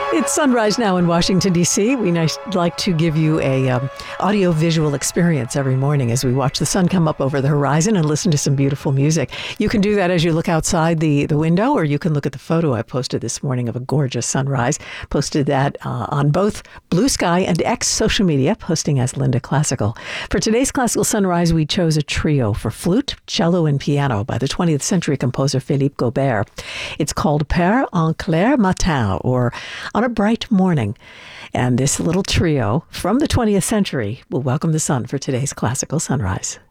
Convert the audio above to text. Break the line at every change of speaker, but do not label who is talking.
It's sunrise now in Washington, D.C. We like to give you a audio-visual experience every morning as we watch the sun come up over the horizon and listen to some beautiful music. You can do that as you look outside the window, or you can look at the photo I posted this morning of a gorgeous sunrise. Posted that on both Blue Sky and X social media, posting as Linda Classical. For today's Classical Sunrise, we chose a trio for flute, cello, and piano by the 20th century composer Philippe Gaubert. It's called Père en clair matin, or On a Bright Morning. And this little trio from the 20th century will welcome the sun for today's Classical Sunrise.